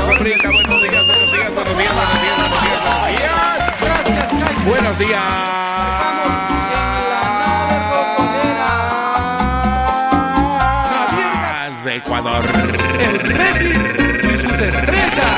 días, sombrita. Buenos días, buenos días, buenos días, buenos días, buenos días, buenos días. Gracias, Jaime. Buenos días. Ecuador. El Remy y sus estrellas.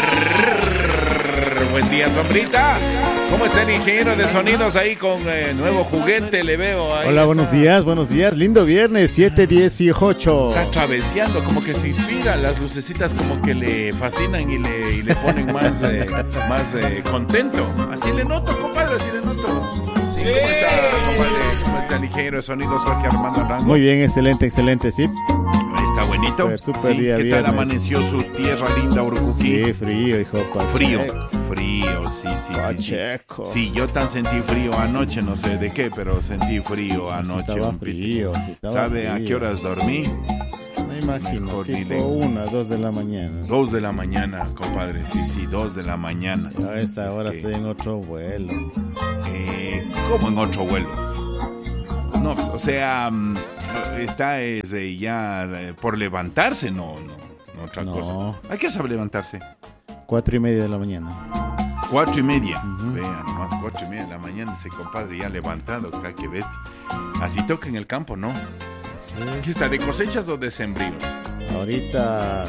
Buen día, sombrita. ¿Cómo está el ingeniero de sonidos ahí con nuevo juguete? Le veo ahí. Hola, buenos días. Lindo viernes, 7:18. Está traveseando, como que se inspira. Las lucecitas como que le fascinan y le ponen más contento. Así le noto, compadre, así le noto. Sí, ¿cómo está, compadre? ¿Cómo está el ingeniero de sonidos, Jorge Armando Arango? Muy bien, excelente, sí. Está buenito. Super día, ¿qué viernes. tal amaneció su tierra linda, Urucuquí? Sí, frío, hijo. Frío, sí. Pacheco. Sí, yo tan sentí frío anoche, no sé de qué, pero sentí frío anoche. Estaba un piti. frío. ¿Sabe a qué horas dormí? Me imagino, Mejor tipo dile. 1, 2 de la mañana. 2 de la mañana, compadre. Sí, 2 de la mañana. A esta hora que, estoy en otro vuelo. ¿Cómo en otro vuelo? No, o sea, está ya por levantarse, no, otra cosa. ¿A qué hora sabe levantarse? 4:30 de la mañana. 4:30. Uh-huh. Vean, nomás 4:30 de la mañana ese compadre ya levantado, qué bestia. Así toca en el campo, ¿no? ¿Qué está, de cosechas o de sembríos? Ahorita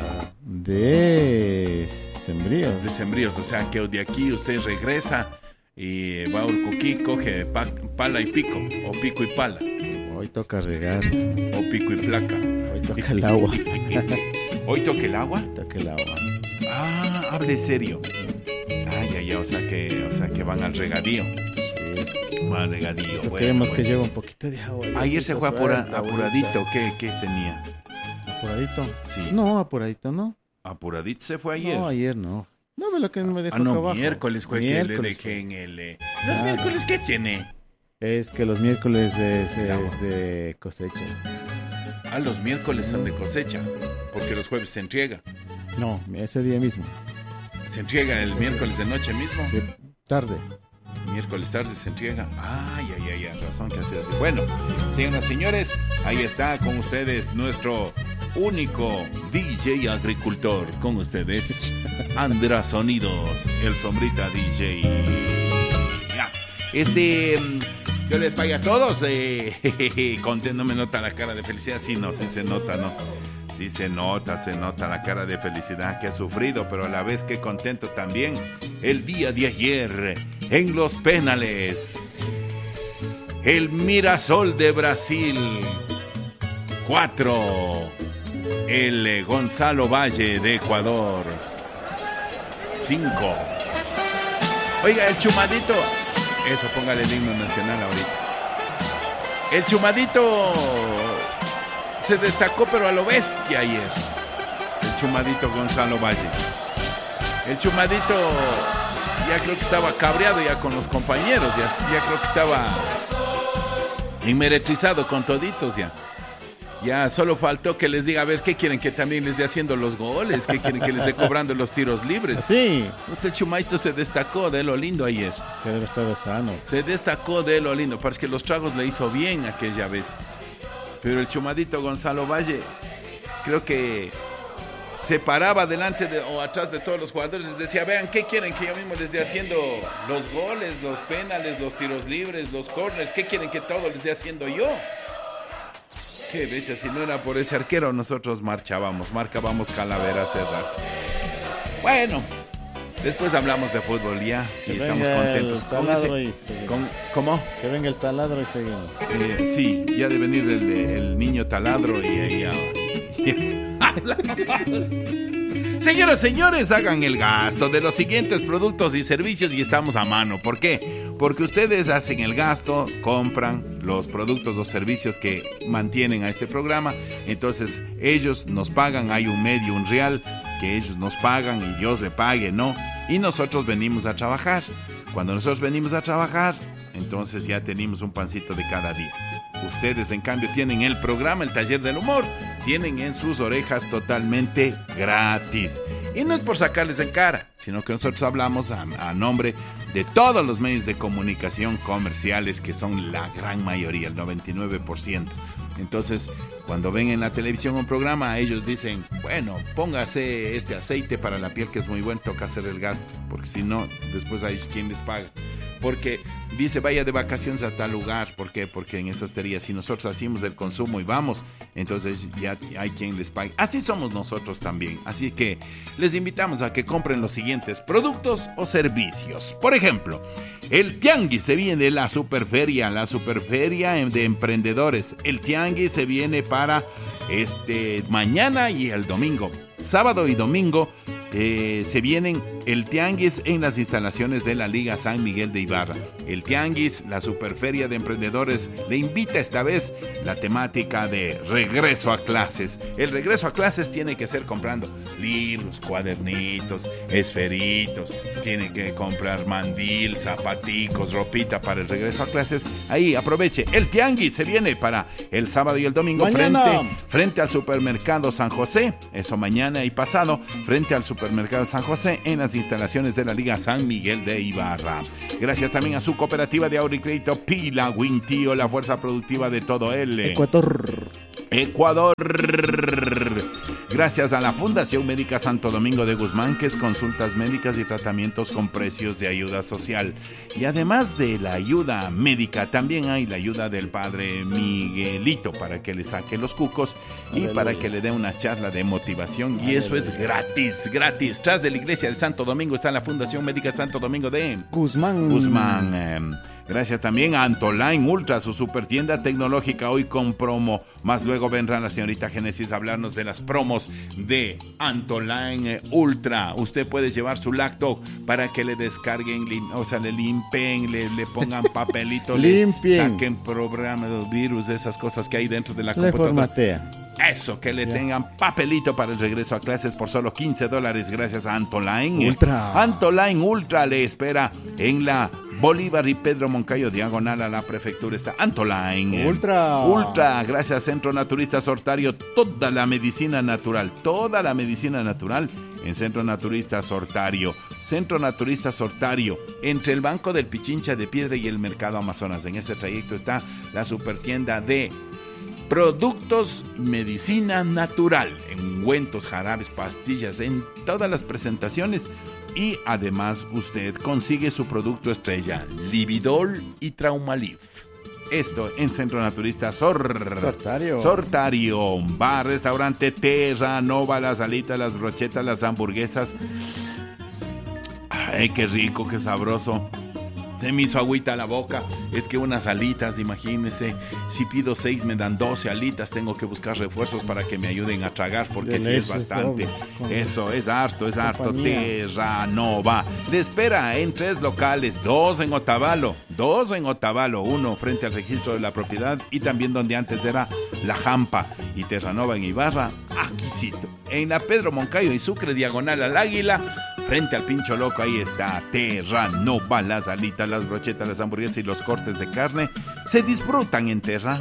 de sembríos. De sembríos, o sea que de aquí usted regresa y va a Urcuquí, coge pala y pico, o pico y pala. Hoy toca regar. O pico y placa. Hoy toca el agua. ¿Hoy toca el agua? Toca el agua. Ah, hable serio. Ay, o sea que van al regadío. Sí. Van al regadío. Bueno, queremos que llegue un poquito de agua. Ayer se fue apuradito. ¿Qué tenía? ¿Apuradito? Sí. No, apuradito no. ¿Apuradito se fue ayer? No, ayer no. No, me lo que me dejó acá no, abajo. miércoles fue que le dejé en el... ¿Los miércoles qué tiene? Es que los miércoles es de cosecha. Ah, los miércoles son de cosecha, porque los jueves se entrega. No, ese día mismo. ¿Se entrega el miércoles de noche mismo? Sí, tarde. Miércoles tarde se entrega. Ay, razón que hacer. Bueno, señoras y señores, ahí está con ustedes nuestro único DJ agricultor. Con ustedes, Andra Sonidos, el sombrita DJ. Ya. Yo les pago a todos. Contento, no me nota la cara de felicidad. Sí se nota, ¿no? Sí se nota la cara de felicidad que ha sufrido, pero a la vez que contento también. El día de ayer, en los penales, el Mirasol de Brasil, 4, el Gonzalo Valle de Ecuador, 5. Oiga, el Chumadito, eso, póngale el himno nacional ahorita. El Chumadito se destacó, pero a lo bestia ayer. El Chumadito Gonzalo Valle. El Chumadito ya creo que estaba cabreado ya con los compañeros. Ya creo que estaba inmeretrizado con toditos ya. Ya solo faltó que les diga, a ver, ¿qué quieren? Que también les dé haciendo los goles. ¿Qué quieren? Que les dé cobrando los tiros libres. Sí. El Chumadito se destacó de lo lindo ayer. Es que debe estar sano. Se destacó de lo lindo. Parece que los tragos le hizo bien aquella vez. Pero el Chumadito Gonzalo Valle, creo que se paraba delante o atrás de todos los jugadores. Les decía, vean, ¿qué quieren? Que yo mismo les dé haciendo los goles, los penales, los tiros libres, los corners. ¿Qué quieren? Que todo les dé haciendo yo. Qué bestia, si no era por ese arquero, nosotros marcábamos calavera hace rato. Bueno, después hablamos de fútbol ya. Sí, estamos contentos. El taladro y seguimos. ¿Cómo? Que venga el taladro y seguimos. Sí, ya de venir el niño taladro y ahí Señoras, señores, hagan el gasto de los siguientes productos y servicios y estamos a mano. ¿Por qué? Porque ustedes hacen el gasto, compran los productos o servicios que mantienen a este programa. Entonces ellos nos pagan, hay un medio, un real que ellos nos pagan y Dios le pague, ¿no? Y nosotros venimos a trabajar. Cuando nosotros venimos a trabajar, entonces ya tenemos un pancito de cada día. Ustedes, en cambio, tienen el programa, el Taller del Humor, tienen en sus orejas totalmente gratis. Y no es por sacarles en cara, sino que nosotros hablamos a nombre de todos los medios de comunicación comerciales, que son la gran mayoría, el 99%. Entonces, cuando ven en la televisión un programa, ellos dicen, bueno, póngase este aceite para la piel que es muy bueno, toca hacer el gasto, porque si no, después hay quien les paga. Porque dice, vaya de vacaciones a tal lugar. ¿Por qué? Porque en esa hostería, si nosotros hacemos el consumo y vamos, entonces ya hay quien les pague. Así somos nosotros también. Así que les invitamos a que compren los siguientes productos o servicios. Por ejemplo, el Tianguis se viene la superferia de emprendedores. El Tianguis se viene para mañana y el domingo. Sábado y domingo se vienen el Tianguis en las instalaciones de la Liga San Miguel de Ibarra. El Tianguis, la superferia de emprendedores, le invita esta vez la temática de regreso a clases. El regreso a clases tiene que ser comprando libros, cuadernitos, esferitos, tiene que comprar mandil, zapaticos, ropita para el regreso a clases. Ahí aproveche. El Tianguis se viene para el sábado y el domingo frente al supermercado San José, eso mañana y pasado, frente al supermercado San José en las instalaciones de la Liga San Miguel de Ibarra. Gracias también a su cooperativa de ahorro y crédito Pila Wintío, la fuerza productiva de todo el Ecuador. Gracias a la Fundación Médica Santo Domingo de Guzmán, que es consultas médicas y tratamientos con precios de ayuda social. Y además de la ayuda médica, también hay la ayuda del padre Miguelito para que le saque los cucos y para que le dé una charla de motivación. Y eso es gratis. Tras de la iglesia del Santo Domingo está la Fundación Médica Santo Domingo de Guzmán. Gracias también a Antoline Ultra, su super tienda tecnológica, hoy con promo. Más luego vendrá la señorita Génesis a hablarnos de las promos de Antoline Ultra. Usted puede llevar su laptop para que le descarguen, le limpien, le pongan papelito, le saquen programas, virus, esas cosas que hay dentro de la computadora. Formatea. Eso, que le tengan papelito para el regreso a clases por solo $15 gracias a Antoline Ultra. Antoline Ultra le espera en la Bolívar y Pedro Moncayo, diagonal a la prefectura. Está Antoline Ultra. Gracias Centro Naturista Sortario, toda la medicina natural en Centro Naturista Sortario. Centro Naturista Sortario, entre el Banco del Pichincha de Piedra y el Mercado Amazonas. En ese trayecto está la supertienda de productos medicina natural, ungüentos, jarabes, pastillas, en todas las presentaciones. Y además usted consigue su producto estrella, Lividol y Traumalif. Esto en Centro Naturista Sortario. Bar, restaurante Terra Nova, las alitas, las brochetas, las hamburguesas. Ay, qué rico, qué sabroso. Se me hizo agüita a la boca. Es que unas alitas, imagínense, si pido 6 me dan 12 alitas. Tengo que buscar refuerzos para que me ayuden a tragar, porque sí es bastante. Eso, es harto. Terra Nova le espera en 3 locales, 2 en Otavalo, 1 frente al registro de la propiedad y también donde antes era La Jampa, y Terra Nova en Ibarra, aquícito. En la Pedro Moncayo y Sucre, diagonal al Águila, frente al Pincho Loco, ahí está Terra Nova. Las alitas, las brochetas, las hamburguesas y los cortes de carne se disfrutan en Terra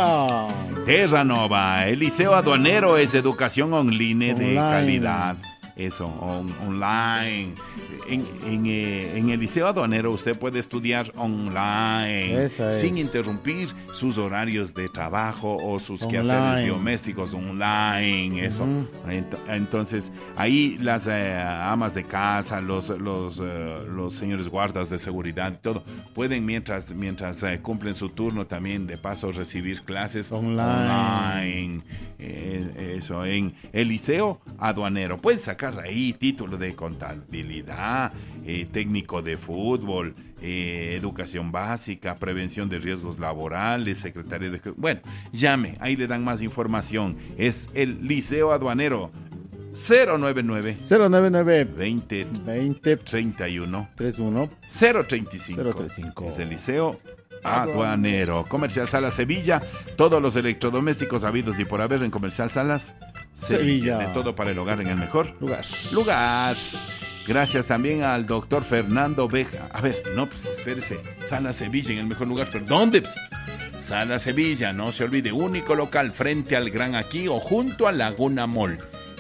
Nova. El Liceo Aduanero es educación online de calidad. Eso, online. En el Liceo Aduanero usted puede estudiar online, sin interrumpir sus horarios de trabajo o sus quehaceres domésticos online. Eso. Entonces, ahí las amas de casa, los señores guardas de seguridad, todo, pueden mientras cumplen su turno también de paso recibir clases online. Eso, en el Liceo Aduanero. Pueden sacar ahí título de contabilidad, técnico de fútbol, educación básica, prevención de riesgos laborales, secretario de... Bueno, llame, ahí le dan más información. Es el Liceo Aduanero. 099 20 31 31 035. Es el Liceo Aduanero. Comercial Salas Sevilla. Todos los electrodomésticos habidos y por haber en Comercial Salas Sevilla. De todo para el hogar en el mejor lugar. Gracias también al doctor Fernando Beja. A ver, no, pues espérese. Salas Sevilla en el mejor lugar. ¿Pero dónde? Pues, Salas Sevilla, no se olvide. Único local frente al Gran Aquí o junto a Laguna Mall.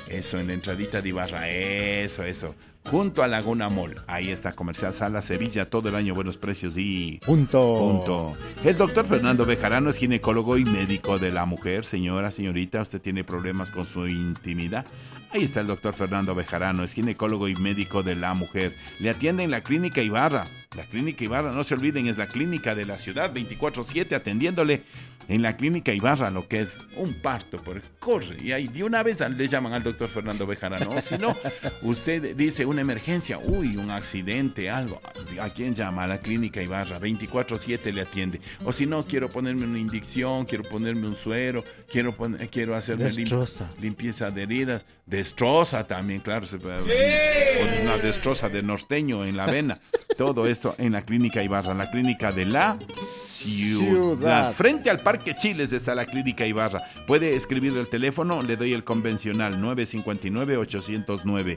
Eso, en la entradita de Ibarra, eso. Junto a Laguna Mall. Ahí está Comercial Sala Sevilla, todo el año buenos precios y... Punto. El doctor Fernando Bejarano es ginecólogo y médico de la mujer. Señorita, usted tiene problemas con su intimidad. Ahí está el doctor Fernando Bejarano, es ginecólogo y médico de la mujer. Le atiende en la Clínica Ibarra. La Clínica Ibarra, no se olviden, es la clínica de la ciudad, 24/7 atendiéndole en la Clínica Ibarra, lo que es un parto, porque corre. Y ahí de una vez le llaman al doctor Fernando Bejarano. O si no, usted dice una emergencia, un accidente, algo. ¿A quién llama? A la Clínica Ibarra, 24/7 le atiende. O si no, quiero ponerme una inyección, quiero ponerme un suero, quiero hacerme limpieza de heridas. Destroza también, claro, se puede poner una destroza de norteño en la vena. Todo esto en la Clínica Ibarra, la clínica de la ciudad. Frente al Parque Chiles está la Clínica Ibarra. Puede escribir el teléfono, le doy el convencional 959-809.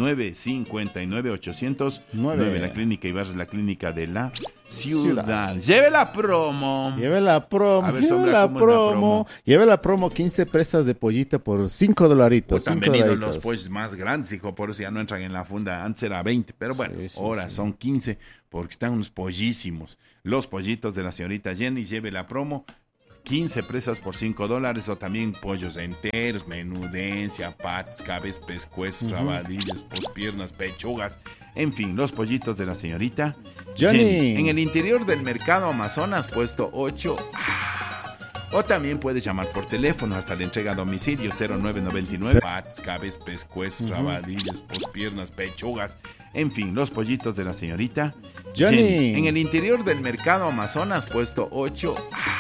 959-809. La Clínica Ibarra es la clínica de la ciudad. Lleve la promo. Lleve la promo. A ver, Sombra, ¿cómo es la promo? Lleve la promo, 15 presas de pollita por $5. Pues han venido los pollos más grandes, hijo, por eso ya no entran en la funda. Antes era 20, pero bueno, ahora son 15 porque están unos pollísimos. Los pollitos de la señorita Jenny, lleve la promo. 15 presas por $5, o también pollos enteros, menudencia, patas, cabezas, pescuezos, rabadillas, pospiernas, pechugas, en fin, los pollitos de la señorita Jenny. En el interior del mercado Amazonas, puesto 8. O también puedes llamar por teléfono hasta la entrega a domicilio 0999. Patas, cabezas, pescuezos, rabadillas, pospiernas, pechugas, en fin, los pollitos de la señorita Jenny. En el interior del mercado Amazonas, puesto 8.